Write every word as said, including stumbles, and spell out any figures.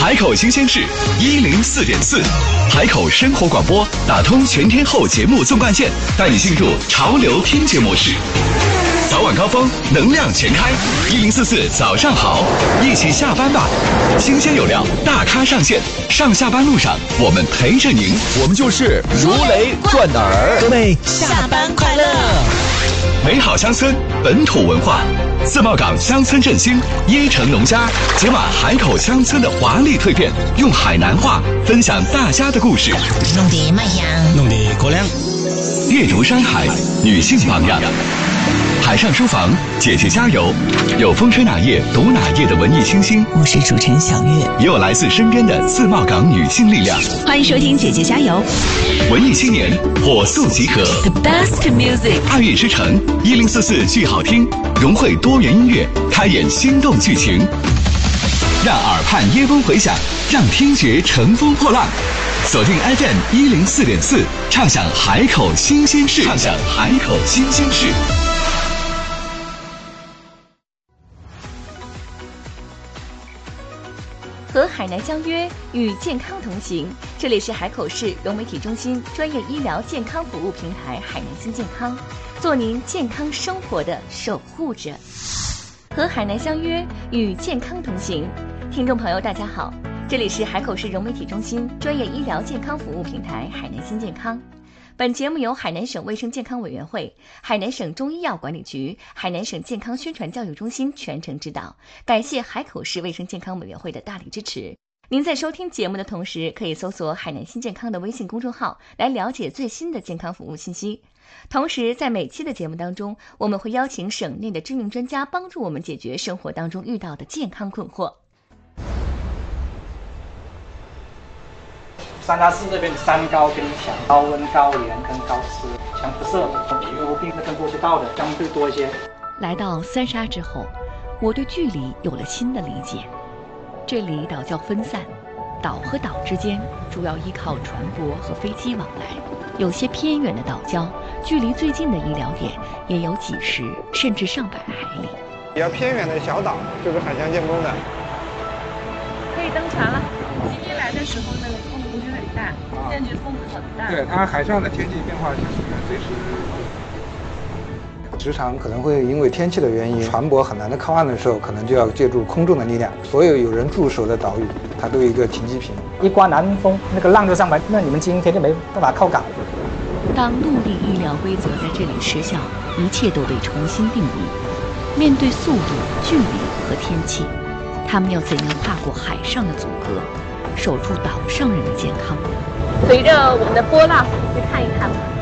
海口新鲜事一零四点四，海口生活广播打通全天候节目纵贯线，带你进入潮流听觉模式。早晚高峰，能量全开，一零四四早上好，一起下班吧。新鲜有料，大咖上线，上下班路上我们陪着您， 我们就是如雷贯耳。 各位下班快乐！ 美好乡村，本土文化。自贸港乡村振兴，椰城农家解码海口乡村的华丽蜕变，用海南话分享大家的故事。 弄得麦香， 弄得高粱。 阅读山海，女性榜样。海上书房，姐姐加油！有风吹哪页读哪页的文艺清新， 我是主持人小月， 也有来自身边的自贸港女性力量。 欢迎收听姐姐加油！ 文艺青年火速集合 ，The best music， 爱乐之城一零四四剧好听，融汇多元音乐，开演心动剧情，让耳畔耶风回响，让听觉乘风破浪。锁定 F M 一零四点四，畅享海口新鲜事，畅享海口新鲜事。 和海南相约，与健康同行。这里是海口市融媒体中心专业医疗健康服务平台海南新健康，做您健康生活的守护者。和海南相约，与健康同行。听众朋友，大家好，这里是海口市融媒体中心专业医疗健康服务平台海南新健康。本节目由海南省卫生健康委员会、海南省中医药管理局、海南省健康宣传教育中心全程指导，感谢海口市卫生健康委员会的大力支持。您在收听节目的同时，可以搜索海南新健康的微信公众号来了解最新的健康服务信息。同时，在每期的节目当中，我们会邀请省内的知名专家帮助我们解决生活当中遇到的健康困惑。 三大四这边三高跟强，高温、高盐跟高湿，强辐射、油病跟呼吸道的相对多一些。 来到三沙之后，我对距离有了新的理解。这里岛叫分散，岛和岛之间主要依靠船舶和飞机往来，有些偏远的岛礁，距离最近的医疗点也有几十甚至上百海里。 比较偏远的小岛就是海上建工的。 可以登船了。今天来的时候那个风不是很大，现在风很大。 对，它海上的天气变化就是随时。时常可能会因为天气的原因，船舶很难的靠岸的时候，可能就要借助空中的力量。所有有人驻守的岛屿，它都有一个停机坪。 一刮南风，那个浪就上来，那你们今天就没办法靠港。 当陆地医疗规则在这里失效，一切都被重新定义。面对速度、距离和天气，他们要怎样跨过海上的阻隔，守住岛上人的健康？ 随着我们的波浪去看一看吧。